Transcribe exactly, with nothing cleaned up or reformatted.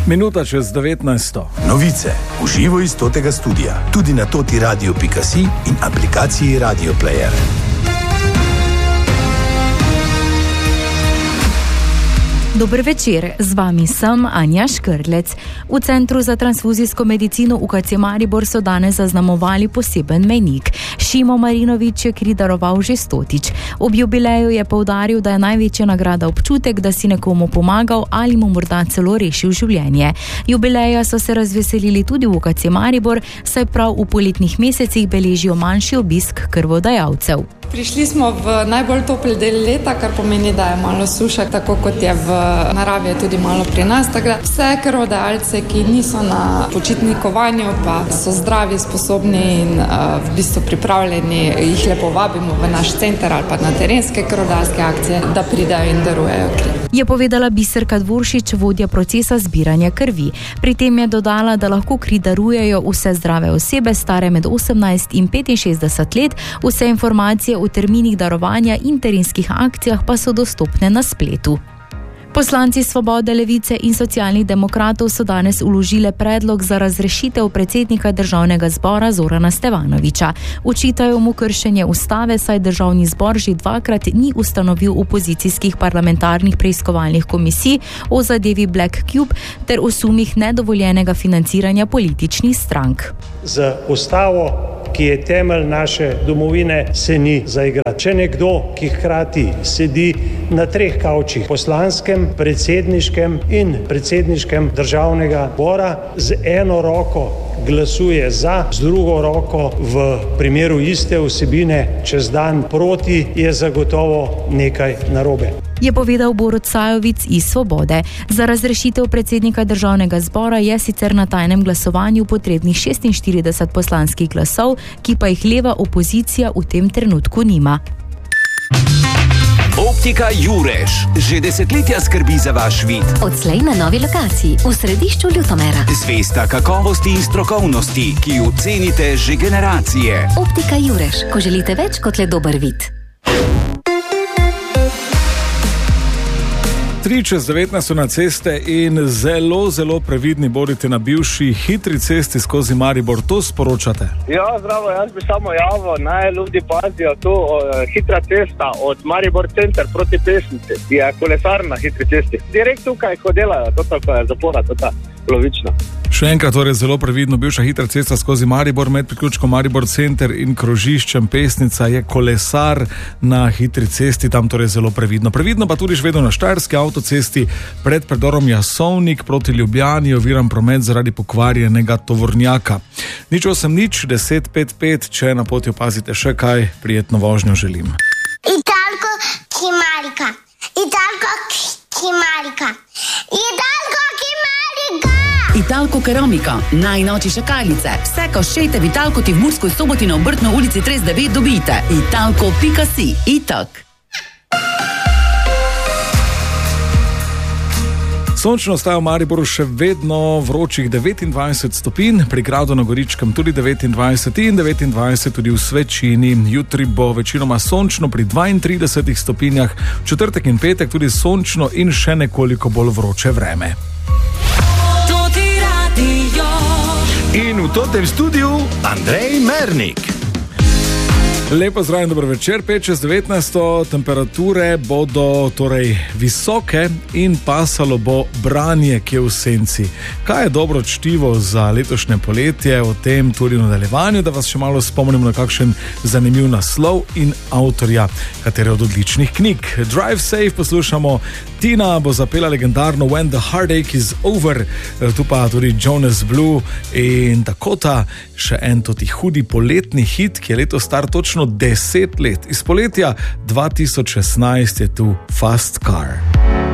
Minuta čez devetnajsto. Novice v živo iz totega studia, tudi na toti radio pika si in aplikaciji Radio Player. Dober večer, z vami sem Anja Škrlec. V Centru za transfuzijsko medicino U K C Maribor so danes zaznamovali poseben mejnik. Šimo Marinović je kri daroval že stotič. Ob jubileju je poudaril, da je največja nagrada občutek, da si nekomu pomagal ali mu morda celo rešil življenje. Jubileja so se razveselili tudi v U K C Maribor, saj prav v poletnih mesecih beležijo manjši obisk krvodajalcev. Prišli smo v najbolj topel del leta, kar pomeni, da je malo suša, tako kot je v naravi, je tudi malo pri nas. Tako vse krvodajalce, ki niso na počitnikovanju, pa so zdravi, sposobni in uh, v bistvu pripravljeni, jih lepo vabimo v naš center ali pa na terenske krvodajalske akcije, da pridajo in darujejo kri. Je povedala Biserka Dvoršič, vodja procesa zbiranja krvi. Pri tem je dodala, da lahko kri darujejo vse zdrave osebe, stare med osemnajst in petinšestdeset let. Vse informacije o terminih darovanja in terenskih akcijah pa so dostopne na spletu. Poslanci Svobode, Levice in Socialnih demokratov so danes vložile predlog za razrešitev predsednika Državnega zbora Zorana Stevanovića. Očitajo mu kršenje ustave, saj Državni zbor že dvakrat ni ustanovil opozicijskih parlamentarnih preiskovalnih komisij o zadevi Black Cube ter o sumih nedovoljenega financiranja političnih strank. Z ustavo, ki je temelj naše domovine, se ni zaigrati. Če nekdo, ki hkrati sedi na treh kavčih, poslanskem, predsedniškem in predsedniškem Državnega zbora, z eno roko glasuje za, z drugo roko v primeru iste vsebine čez dan proti, je zagotovo nekaj narobe. Je povedal Borut Sajovic iz Svobode. Za razrešitev predsednika Državnega zbora je sicer na tajnem glasovanju potrebnih šestinštirideset poslanskih glasov, ki pa jih leva opozicija v tem trenutku nima. Optika Jurež že desetletja skrbi za vaš vid. Odslej na novi lokaciji v središču Ljutomera. Zvesta kakovosti in strokovnosti, ki jo cenite že generacije. Optika Jurež, ko želite več kot le dober vid. Tri čez devetnajst na ceste in zelo, zelo previdni bodite na bivši hitri cesti skozi Maribor. To sporočate? Ja, zdravo, jaz bi samo javil, naj ljudi pazijo tu, uh, hitra cesta od Maribor center proti Pesnici, je kolesar na hitri cesti. Direkt tukaj, ko delajo, to tako je zapora, to ta lovično. Še enkrat, torej zelo previdno, bivša hitra cesta skozi Maribor med priključkom Maribor center in krožiščem Pesnica je kolesar na hitri cesti, tam torej zelo previdno. Previdno pa tudi še vedno na Štajerski avtocesti pred predorom Jasovnik proti Ljubljani, oviran promet zaradi pokvarjenega tovornjaka. Nič osem nič, deset pet pet, če na poti opazite še kaj, prijetno vožnjo želim. Italko Kimarika, Italko Kimarika, Italko Kimarika. Italko Keramika, najnovejše šakalice. Vse, ko šejte v Italko ti v Murskoj Soboti na Obrtno ulici trideset devet dobite. Italko pika si. Itak. Sončno ostaja v Mariboru še vedno vročih devetindvajset stopinj, pri Gradu na Goričkem tudi devetindvajset in devetindvajset tudi v Svečini. Jutri bo večinoma sončno pri dvaintridesetih stopinjah, četrtek in petek tudi sončno in še nekoliko bolj vroče vreme. In v totem studiu Andrej Mernik. Lepo zdrav in dober večer, pet čez devetnajsto, temperature bodo torej visoke in pasalo bo branje, ki je v senci. Kaj je dobro čtivo za letošnje poletje, o tem tudi v nadaljevanju, da vas še malo spomnimo na kakšen zanimiv naslov in avtorja katere od odličnih knjig. Drive Safe poslušamo, Tina bo zapela legendarno When the Heartache is Over, tu pa tudi Jonas Blue in Dakota, še en toti hudi poletni hit, ki je letos star točno deset let. Iz poletja dva tisoč šestnajst je tu Fast Car.